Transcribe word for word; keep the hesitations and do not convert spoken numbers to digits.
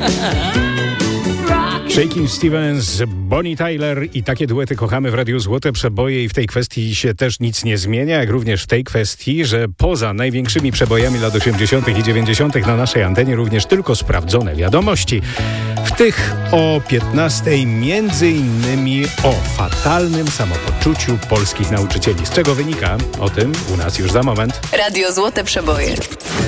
Shakin' Stevens, Bonnie Tyler i takie duety kochamy w Radiu Złote Przeboje i w tej kwestii się też nic nie zmienia, jak również w tej kwestii, że poza największymi przebojami lat osiemdziesiątych i dziewięćdziesiątych na naszej antenie również tylko sprawdzone wiadomości. W tych o piętnastej między innymi o fatalnym samopoczuciu polskich nauczycieli. Z czego wynika? O tym u nas już za moment. Radio Złote Przeboje.